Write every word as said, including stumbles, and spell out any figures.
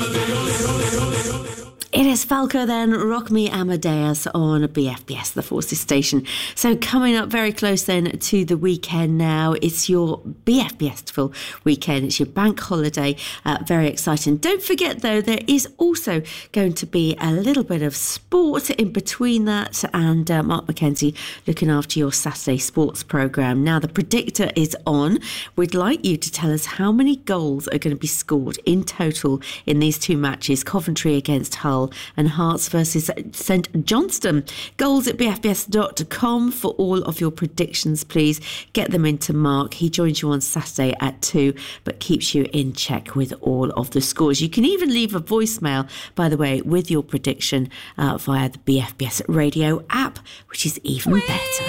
It is Falco then, Rock Me Amadeus on B F B S, the Forces station. So coming up very close then to the weekend now, it's your B F B S full weekend. It's your bank holiday. Uh, very exciting. Don't forget though, there is also going to be a little bit of sport in between that, and uh, Mark Mackenzie looking after your Saturday sports programme. Now the predictor is on. We'd like you to tell us how many goals are going to be scored in total in these two matches, Coventry against Hull and Hearts versus St Johnstone. Goals at b f b s dot com for all of your predictions, please. Get them into Mark. He joins you on Saturday at two, but keeps you in check with all of the scores. You can even leave a voicemail, by the way, with your prediction uh, via the B F B S radio app, which is even better.